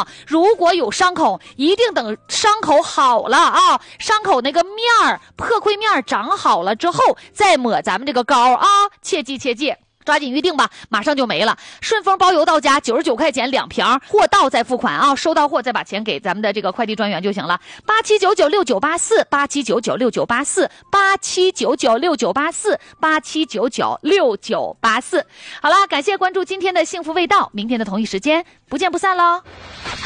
啊，如果有伤口，一定等伤口好了啊，伤口那个面儿破溃面长好了之后再抹咱们这个膏啊，切记切记。抓紧预定吧，马上就没了。顺丰包邮到家，99块钱2瓶，货到再付款啊，收到货再把钱给咱们的这个快递专员就行了。87996984，87996984，87996984。好啦，感谢关注今天的幸福味道，明天的同一时间不见不散喽。